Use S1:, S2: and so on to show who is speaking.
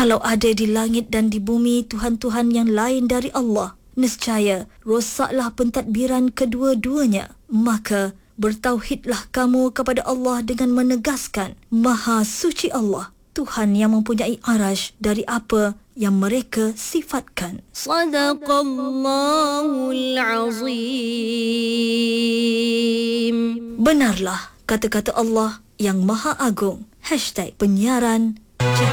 S1: Kalau ada di langit dan di bumi Tuhan-Tuhan yang lain dari Allah, nescaya rosaklah pentadbiran kedua-duanya. Maka bertauhidlah kamu kepada Allah dengan menegaskan, Maha Suci Allah, Tuhan yang mempunyai arash dari apa yang mereka sifatkan.
S2: Sadaqallahul Azim.
S1: Benarlah kata-kata Allah yang Maha Agung. #penyiaran